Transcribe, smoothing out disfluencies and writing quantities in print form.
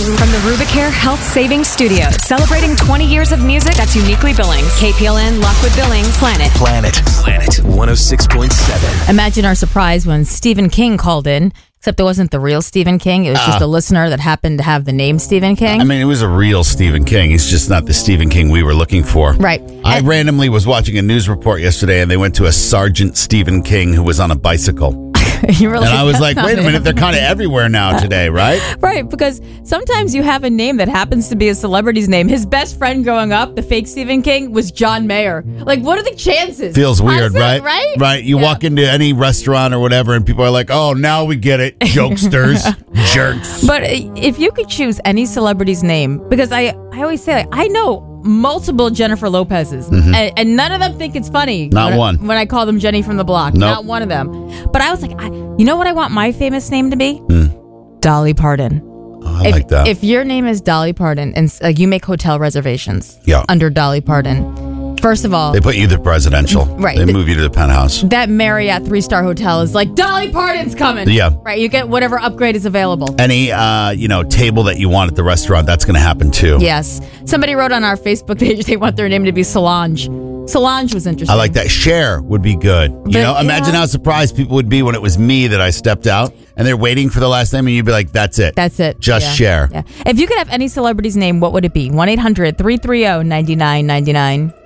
From the Rubicare Health Savings Studios, celebrating 20 years of music that's uniquely Billings. KPLN, Lockwood Billings, Planet 106.7. Imagine our surprise when Stephen King called in, except it wasn't the real Stephen King. It was just a listener that happened to have the name Stephen King. I mean, it was a real Stephen King. He's just not the Stephen King we were looking for. Right. I randomly was watching a news report yesterday, and they went to a Sergeant Stephen King who was on a bicycle. You were And I was like, wait a minute, they're kind of everywhere now today, right? Right, because sometimes you have a name that happens to be a celebrity's name. His best friend growing up, the fake Stephen King, was John Mayer. Like, what are the chances? Feels weird, right? Right? Right. You walk into any restaurant or whatever, and people are like, oh, now we get it. Jokesters, jerks. But if you could choose any celebrity's name, because I always say, like, I know multiple Jennifer Lopez's, and none of them think it's funny. Not one. When I call them Jenny from the block. Nope. Not one of them. But I was like, you know what I want my famous name to be? Dolly Parton. Oh, I like that. If your name is Dolly Parton and you make hotel reservations Yeah. under Dolly Parton, first of all, They put you the presidential. Right. They move you to the penthouse. that Marriott 3-star hotel is like, Dolly Parton's coming. Yeah. Right. You get whatever upgrade is available. Any, table that you want at the restaurant, that's going to happen too. Yes. Somebody wrote on our Facebook page they want their name to be Solange. Solange was interesting. I like that. Cher would be good. Imagine how surprised people would be when it was me that I stepped out and they're waiting for the last name and you'd be like, that's it. That's it. Just Cher. Yeah. If you could have any celebrity's name, what would it be? 1-800-330-9999.